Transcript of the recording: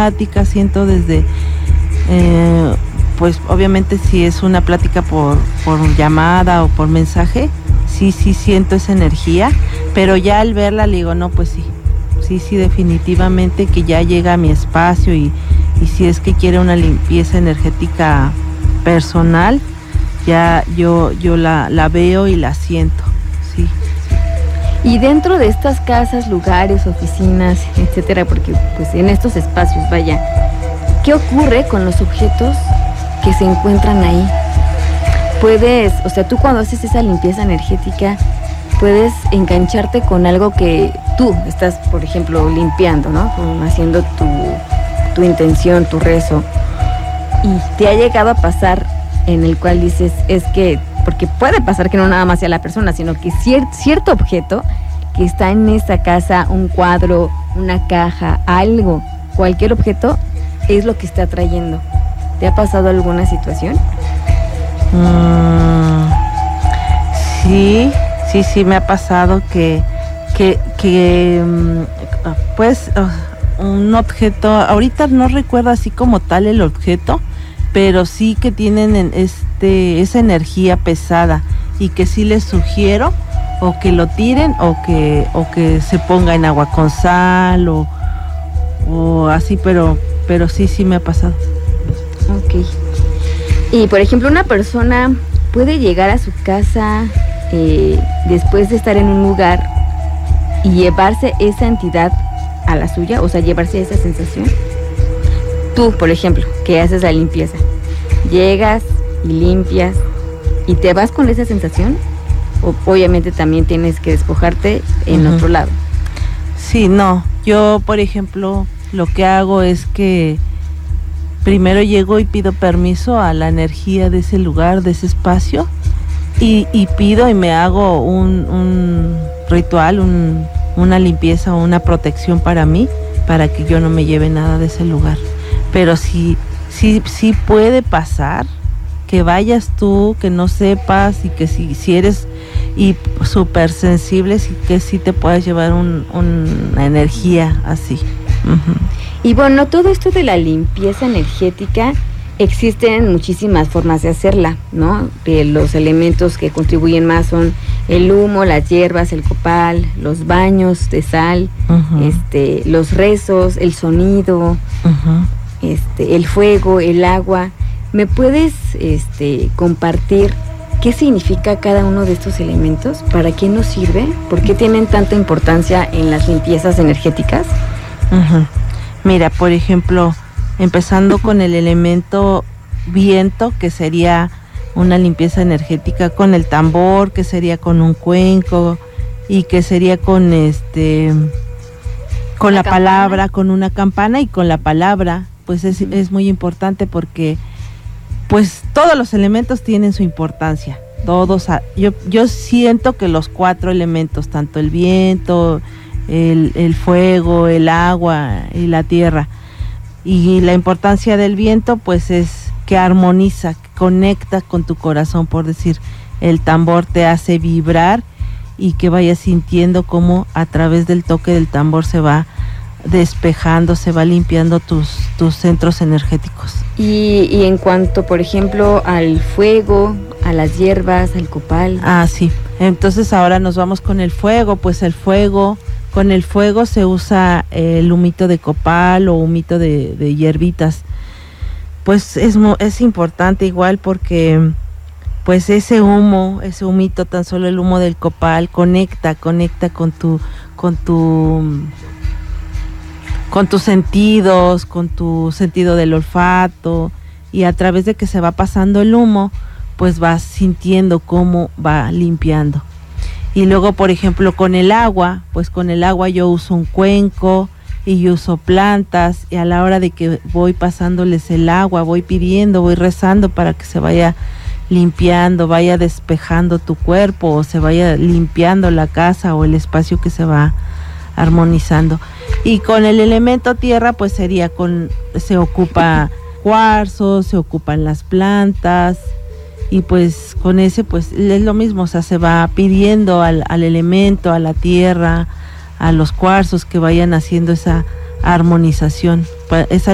plática, siento desde, pues obviamente si es una plática por llamada o por mensaje, sí siento esa energía, pero ya al verla le digo, no, pues sí, definitivamente que ya llega a mi espacio y si es que quiere una limpieza energética personal, ya yo la veo y la siento, sí. Y dentro de estas casas, lugares, oficinas, etcétera, porque pues en estos espacios, vaya, ¿qué ocurre con los objetos que se encuentran ahí? Puedes, o sea, tú cuando haces esa limpieza energética, puedes engancharte con algo que tú estás, por ejemplo, limpiando, ¿no? Haciendo tu intención, tu rezo. Y te ha llegado a pasar en el cual dices, es que, porque puede pasar que no nada más sea la persona, sino que cierto objeto que está en esa casa, un cuadro, una caja, algo, cualquier objeto, es lo que está atrayendo. ¿Te ha pasado alguna situación? Sí, me ha pasado que pues un objeto, ahorita no recuerdo así como tal el objeto, pero sí que tienen esa energía pesada y que sí les sugiero o que lo tiren o que se ponga en agua con sal o así, pero sí me ha pasado. Ok. Y por ejemplo, una persona puede llegar a su casa después de estar en un lugar y llevarse esa entidad a la suya, o sea, llevarse esa sensación. Tú, por ejemplo, que haces la limpieza, llegas y limpias y te vas con esa sensación, o obviamente también tienes que despojarte en otro lado. Sí, no, yo por ejemplo lo que hago es que primero llego y pido permiso a la energía de ese lugar, de ese espacio, y pido y me hago un ritual, una limpieza o una protección para mí, para que yo no me lleve nada de ese lugar. Pero sí puede pasar que vayas tú, que no sepas, y que si eres súper sensible, sí que sí te puedes llevar una energía así. Uh-huh. Y bueno, todo esto de la limpieza energética, existen muchísimas formas de hacerla, ¿no? Los elementos que contribuyen más son el humo, las hierbas, el copal, los baños de sal, uh-huh, los rezos, el sonido, uh-huh, el fuego, el agua. ¿Me puedes compartir qué significa cada uno de estos elementos? ¿Para qué nos sirve? ¿Por qué tienen tanta importancia en las limpiezas energéticas? Uh-huh. Mira, por ejemplo, empezando con el elemento viento, que sería una limpieza energética con el tambor, que sería con un cuenco y que sería con la palabra, con una campana y con la palabra, pues es muy importante porque pues todos los elementos tienen su importancia. Todos, yo siento que los 4 elementos, tanto el viento, el fuego, el agua y la tierra. Y la importancia del viento pues es que armoniza, que conecta con tu corazón, por decir, el tambor te hace vibrar y que vayas sintiendo cómo a través del toque del tambor se va despejando, se va limpiando tus centros energéticos. Y en cuanto, por ejemplo, al fuego, a las hierbas, al copal. Ah, sí. Entonces ahora nos vamos con el fuego, pues el fuego... Con el fuego se usa el humito de copal o humito de hierbitas. Pues es importante igual porque pues ese humito, tan solo el humo del copal conecta con tus sentidos, con tu sentido del olfato, y a través de que se va pasando el humo, pues vas sintiendo cómo va limpiando. Y luego, por ejemplo, con el agua, pues con el agua yo uso un cuenco y yo uso plantas, y a la hora de que voy pasándoles el agua, voy pidiendo, voy rezando para que se vaya limpiando, vaya despejando tu cuerpo, o se vaya limpiando la casa o el espacio que se va armonizando. Y con el elemento tierra, pues se ocupa cuarzo, se ocupan las plantas. Y pues con ese pues es lo mismo, o sea, se va pidiendo al elemento, a la tierra, a los cuarzos que vayan haciendo esa armonización, esa